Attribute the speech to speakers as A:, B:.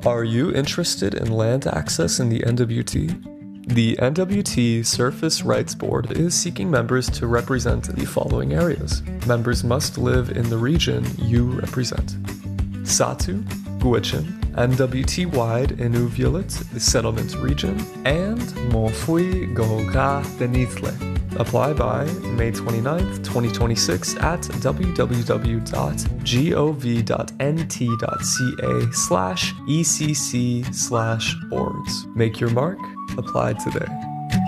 A: Are you interested in land access in the NWT? The NWT Surface Rights Board is seeking members to represent the following areas. Members must live in the region you represent. Satu, Gwich'in, NWT-wide Inuvialuit, the settlement region, and Monfui Goga Denithle. Apply by May 29th, 2026 at www.gov.nt.ca/ECC/orgs. Make your mark, apply today.